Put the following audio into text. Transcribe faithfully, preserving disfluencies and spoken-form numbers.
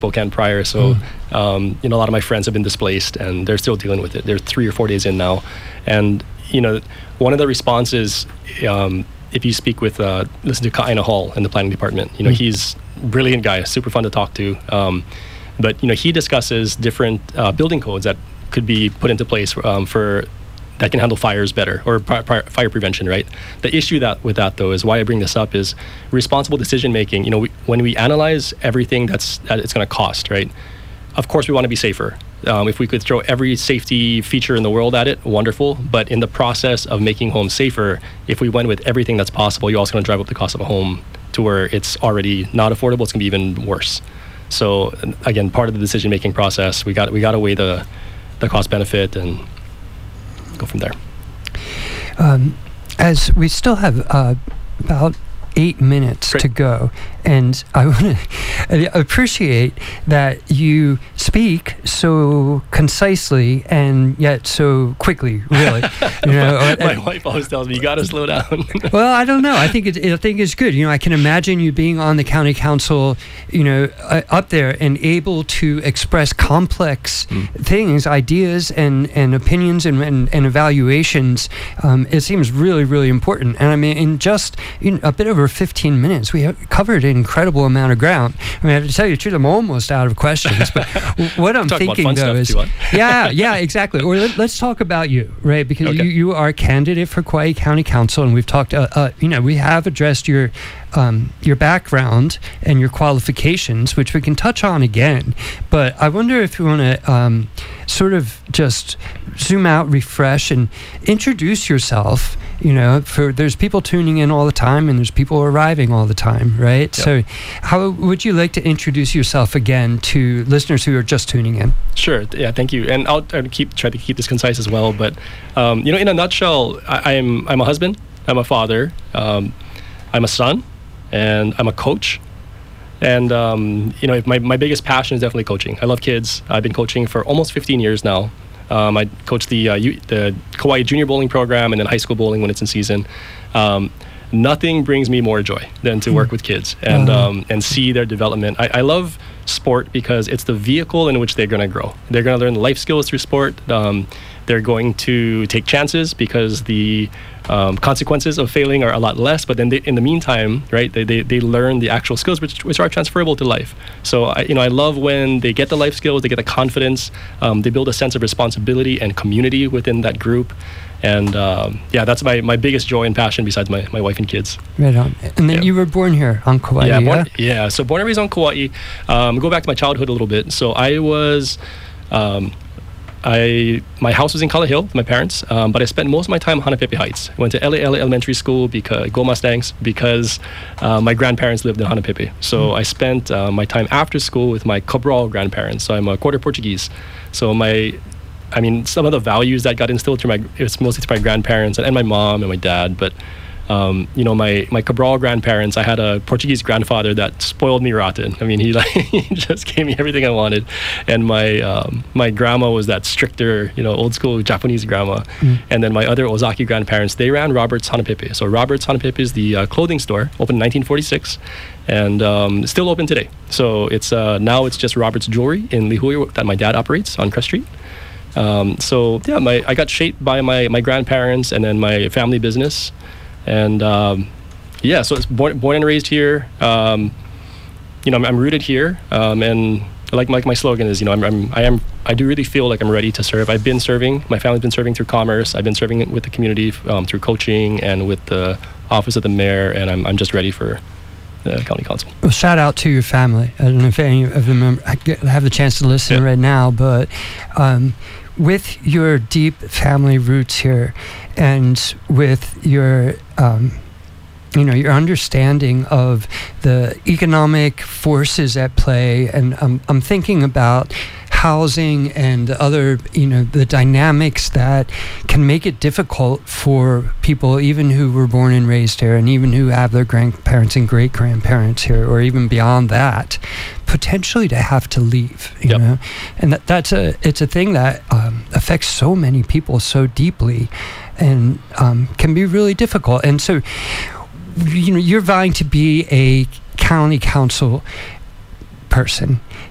Spokane prior, so mm. um, you know, a lot of my friends have been displaced, and they're still dealing with it. They're three or four days in now, and you know, one of the responses, um, if you speak with, uh, listen to Ka'aina Hall in the planning department, you know, mm. he's a brilliant guy, super fun to talk to, um, but you know, he discusses different uh, building codes that could be put into place um, for that can handle fires better, or pri- pri- fire prevention, right? The issue that with that though is why I bring this up is responsible decision making. You know, we, when we analyze everything that's that it's going to cost, right? Of course, we want to be safer. Um, if we could throw every safety feature in the world at it, wonderful. But in the process of making homes safer, if we went with everything that's possible, you're also going to drive up the cost of a home to where it's already not affordable. It's going to be even worse. So again, part of the decision making process, we got we got to weigh the the cost benefit and go from there. Um, as we still have uh, about eight minutes Great. to go, and I want to appreciate that you speak so concisely and yet so quickly. Really, you know. My wife always tells me you got to slow down. Well, I don't know. I think it, I think it's good. You know, I can imagine you being on the county council, you know, uh, up there and able to express complex mm. things, ideas, and, and opinions and, and, and evaluations. Um, it seems really, really important. And I mean, in just you know, a bit over fifteen minutes, we have covered an incredible amount of ground. I mean, I have to tell you the truth, I'm almost out of questions. But what I'm thinking though is, yeah, yeah, exactly. Or let, let's talk about you, right? Because okay. you, you are a candidate for Kauai County Council, and we've talked. Uh, uh, you know, we have addressed your um, your background and your qualifications, which we can touch on again. But I wonder if you want to um, sort of just zoom out, refresh, and introduce yourself. You know, for there's people tuning in all the time, and there's people arriving all the time, right? Yep. So how would you like to introduce yourself again to listeners who are just tuning in? Sure. Yeah, thank you. And I'll, I'll keep try to keep this concise as well. But, um, you know, in a nutshell, I, I'm I'm a husband, I'm a father, um, I'm a son, and I'm a coach. And, um, you know, my, my biggest passion is definitely coaching. I love kids. I've been coaching for almost fifteen years now. Um, I coach the uh, U- the Kauai Junior Bowling program and then high school bowling when it's in season. Um, nothing brings me more joy than to work with kids and uh-huh. um, and see their development. I, I love sport because it's the vehicle in which they're going to grow. They're going to learn life skills through sport. Um, they're going to take chances because the um, consequences of failing are a lot less. But then they, in the meantime, right, they, they, they learn the actual skills which which are transferable to life. So I, you know, I love when they get the life skills, they get the confidence, um, they build a sense of responsibility and community within that group. And um, yeah, that's my, my biggest joy and passion besides my, my wife and kids. Right on. And then yeah. you were born here on Kauai, yeah? Born, yeah? yeah, so born and raised on Kauai. Um, go back to my childhood a little bit. So I was, um, I my house was in Kala Hill with my parents, um, but I spent most of my time in Hanapepe Heights. I went to L A L A Elementary School, because Go Mustangs, because uh, my grandparents lived in Hanapepe. So mm. I spent uh, my time after school with my Cabral grandparents. So I'm a quarter Portuguese. So my I mean, some of the values that got instilled through my, it was mostly through my grandparents and, and my mom and my dad. But, um, you know, my, my Cabral grandparents, I had a Portuguese grandfather that spoiled me rotten. I mean, he like he just gave me everything I wanted. And my um, my grandma was that stricter, you know, old school Japanese grandma. Mm. And then my other Ozaki grandparents, they ran Robert's Hanapepe. So Robert's Hanapepe is the uh, clothing store, opened in nineteen forty-six. And um, still open today. So it's uh, now it's just Robert's Jewelry in Lihui that my dad operates on Crest Street. Um, so yeah, my I got shaped by my, my grandparents and then my family business, and um, yeah, so it's born born and raised here. Um, you know, I'm, I'm rooted here, um, and like like my slogan is, you know, I'm, I'm I am I do really feel like I'm ready to serve. I've been serving. My family's been serving through commerce. I've been serving with the community um, through coaching and with the office of the mayor, and I'm I'm just ready for the county council. Well, shout out to your family. I don't know if any of them have the chance to listen yeah. right now, but. Um, With your deep family roots here, and with your, um, you know, your understanding of the economic forces at play, and um, I'm thinking about housing and the other, you know, the dynamics that can make it difficult for people, even who were born and raised here, and even who have their grandparents and great grandparents here, or even beyond that, potentially to have to leave, you yep. know, and that, that's a it's a thing that um, affects so many people so deeply, and um, can be really difficult. And so, you know, you're vying to be a county council person.